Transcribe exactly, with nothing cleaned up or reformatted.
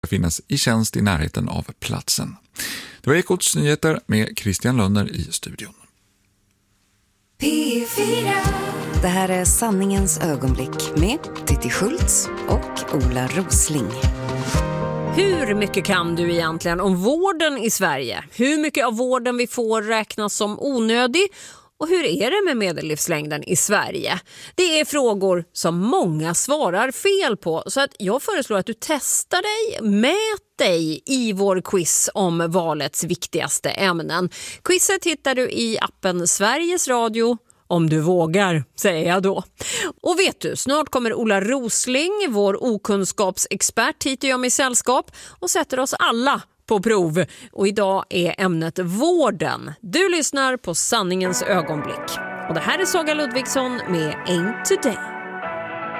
finnas i tjänst i närheten av platsen. Det var Ekots nyheter med Christian Lönner i studion. P fyra. Det här är sanningens ögonblick med Titti Schultz och Ola Rosling. Hur mycket kan du egentligen om vården i Sverige? Hur mycket av vården vi får räknas som onödig? Och hur är det med medellivslängden i Sverige? Det är frågor som många svarar fel på. Så att jag föreslår att du testar dig, mät dig i vår quiz om valets viktigaste ämnen. Quizet hittar du i appen Sveriges Radio. Om du vågar, säger jag då. Och vet du, snart kommer Ola Rosling, vår okunskapsexpert, hit och jag med sällskap och sätter oss alla på prov. Och idag är ämnet vården. Du lyssnar på Sanningens ögonblick. Och det här är Saga Ludvigsson med Ain't Today.